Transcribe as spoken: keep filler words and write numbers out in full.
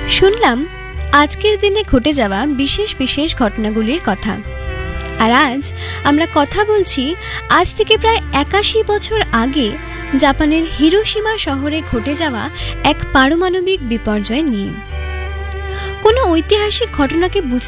শুনলাম আজকের দিনে ঘটে যাওয়া বিশেষ বিশেষ ঘটনাগুলির কথা। আর আজ আমরা কথা বলছি আজ থেকে প্রায় একাশি বছর আগে জাপানের হিরোশিমা শহরে ঘটে যাওয়া এক পারমাণবিক বিপর্যয় নিয়ে। কোনো ঐতিহাসিক ঘটনাকে বুঝতে